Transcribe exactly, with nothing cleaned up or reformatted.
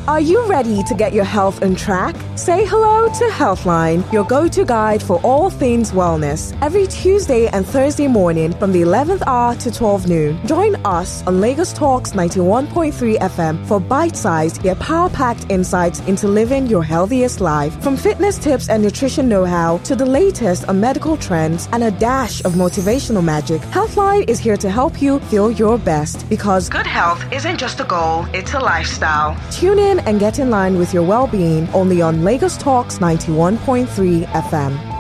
Are you ready to get your health on track? Say hello to Healthline, your go-to guide for all things wellness. Every Tuesday and Thursday morning from the eleventh hour to twelve noon. Join us on Lagos Talks ninety-one point three F M for bite-sized yet power-packed insights into living your healthiest life. From fitness tips and nutrition know-how to the latest on medical trends and a dash of motivational magic, Healthline is here to help you feel your best, because good health isn't just a goal, it's a lifestyle. Tune in and get in line with your well-being only on Lagos Talks ninety-one point three F M.